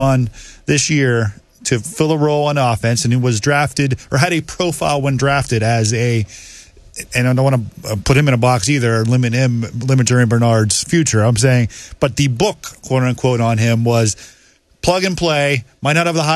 on this year to fill a role on offense, and he was drafted or had a profile when drafted as a, and I don't want to put him in a box either or limit Jermaine Bernard's future. I'm saying, but the book, quote unquote, on him was plug and play, might not have the